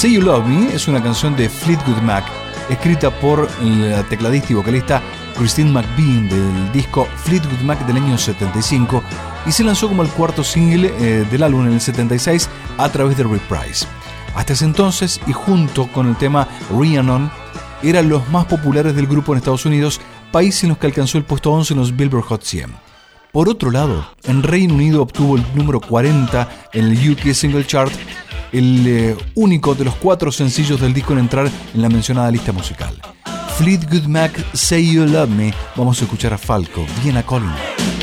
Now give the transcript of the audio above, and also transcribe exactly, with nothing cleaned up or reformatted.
Say You Love Me es una canción de Fleetwood Mac, escrita por la tecladista y vocalista Christine McVie del disco Fleetwood Mac del año setenta y cinco, y se lanzó como el cuarto single eh, del álbum en el setenta y seis a través de Reprise. Hasta ese entonces, y junto con el tema Rhiannon, eran los más populares del grupo en Estados Unidos, país en los que alcanzó el puesto once en los Billboard Hot cien. Por otro lado, en Reino Unido obtuvo el número cuarenta en el U K Single Chart, el eh, único de los cuatro sencillos del disco en entrar en la mencionada lista musical. Fleetwood Mac, Say You Love Me. Vamos a escuchar a Falco, Vienna Calling.